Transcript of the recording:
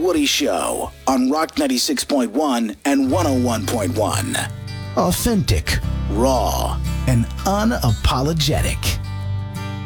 Woody Show on Rock 96.1 and 101.1. Authentic, raw, and unapologetic.